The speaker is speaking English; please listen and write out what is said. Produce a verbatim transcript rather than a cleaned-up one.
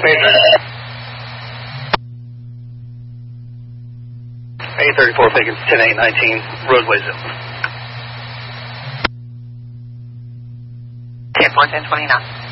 Major. eight thirty-four, Pecos, ten eight nineteen, roadway zip. ten four, ten twenty-nine.